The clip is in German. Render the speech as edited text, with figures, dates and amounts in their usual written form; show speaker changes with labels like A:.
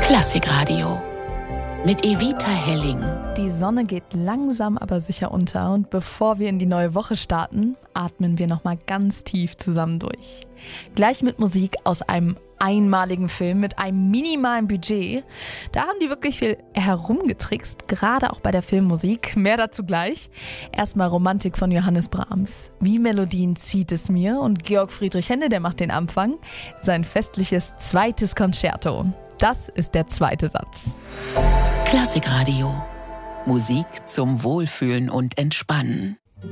A: Klassikradio mit Evita Helling.
B: Die Sonne geht langsam aber sicher unter und bevor wir in die neue Woche starten, atmen wir nochmal ganz tief zusammen durch. Gleich mit Musik aus einem einmaligen Film mit einem minimalen Budget. Da haben die wirklich viel herumgetrickst, gerade auch bei der Filmmusik. Mehr dazu gleich. Erstmal Romantik von Johannes Brahms. Wie Melodien zieht es mir und Georg Friedrich Händel, der macht den Anfang. Sein festliches zweites Concerto. Das ist der zweite Satz.
A: Klassikradio. Musik zum Wohlfühlen und Entspannen.